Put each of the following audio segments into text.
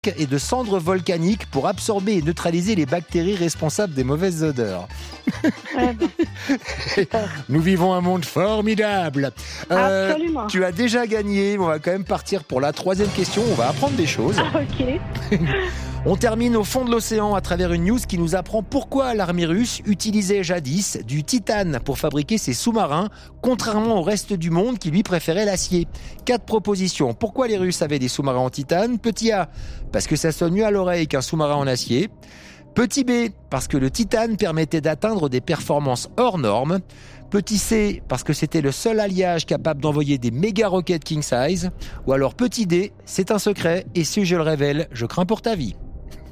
et de cendres volcaniques pour absorber et neutraliser les bactéries responsables des mauvaises odeurs. Nous vivons un monde formidable. Absolument. Tu as déjà gagné. On va quand même partir pour la 3e question. On va apprendre des choses. Ok. On termine au fond de l'océan à travers une news qui nous apprend pourquoi l'armée russe utilisait jadis du titane pour fabriquer ses sous-marins, contrairement au reste du monde qui lui préférait l'acier. 4 propositions. Pourquoi les Russes avaient des sous-marins en titane ? Petit A, parce que ça sonne mieux à l'oreille qu'un sous-marin en acier. Petit B, parce que le titane permettait d'atteindre des performances hors normes. Petit C, parce que c'était le seul alliage capable d'envoyer des méga roquettes king size. Ou alors petit D, c'est un secret et si je le révèle, je crains pour ta vie.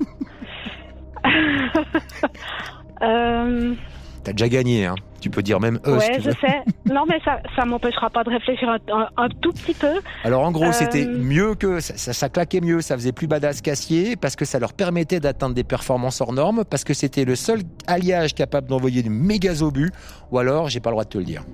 T'as déjà gagné, hein. Tu peux dire même ouais, si tu je veux. sais. Non, mais ça m'empêchera pas de réfléchir un tout petit peu. Alors en gros, c'était mieux que ça claquait mieux, ça faisait plus badass qu'acier parce que ça leur permettait d'atteindre des performances hors normes, parce que c'était le seul alliage capable d'envoyer des méga obus. Ou alors, j'ai pas le droit de te le dire.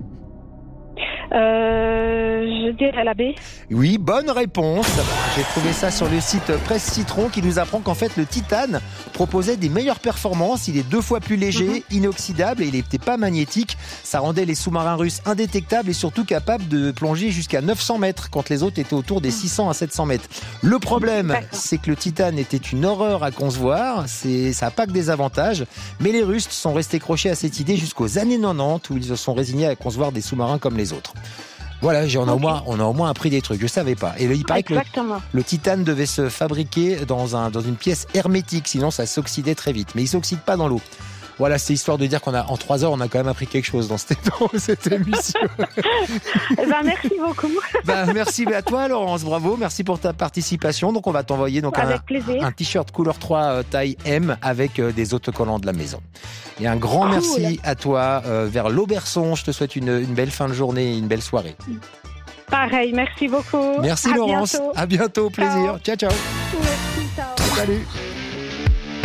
Je dirais la B. Oui, bonne réponse. J'ai trouvé ça sur le site Presse Citron qui nous apprend qu'en fait le titane proposait des meilleures performances. Il est 2 fois plus léger, inoxydable et il n'était pas magnétique. Ça rendait les sous-marins russes indétectables et surtout capables de plonger jusqu'à 900 mètres quand les autres étaient autour des 600 à 700 mètres. Le problème, c'est que le titane était une horreur à concevoir. Ça n'a pas que des avantages. Mais les Russes sont restés crochés à cette idée jusqu'aux années 90 où ils se sont résignés à concevoir des sous-marins comme les autres. Voilà, on a au moins appris des trucs, je savais pas. Et là, il paraît que le titane devait se fabriquer dans une pièce hermétique, sinon ça s'oxydait très vite. Mais il s'oxyde pas dans l'eau. Voilà, c'est histoire de dire en 3 heures, on a quand même appris quelque chose dans cette émission. Merci beaucoup. Merci à toi, Laurence, bravo, merci pour ta participation. Donc on va t'envoyer un t-shirt couleur 3 taille M avec des autocollants de la maison. Et un grand merci à toi vers l'Auberçon. Je te souhaite une belle fin de journée et une belle soirée. Pareil, merci beaucoup. Merci Laurence. À bientôt, plaisir. Ciao, ciao. Merci, ciao. Salut.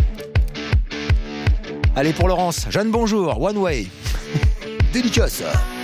Allez pour Laurence. Jeanne, bonjour. One Way. Délicace.